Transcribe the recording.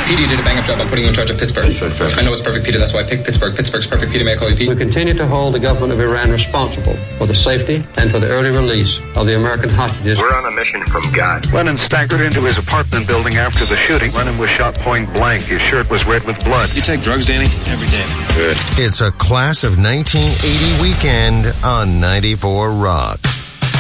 Peter, you did a bang-up job. I'm putting you in charge of Pittsburgh. I know it's perfect, Peter. That's why I picked Pittsburgh. Pittsburgh's perfect, Peter. May I call you Pete? We continue to hold the government of Iran responsible for the safety and for the early release of the American hostages. We're on a mission from God. Lennon staggered into his apartment building after the shooting. Lennon was shot point blank. His shirt was red with blood. You take drugs, Danny? Every day. Good. It's a class of 1980 weekend on 94 Rock.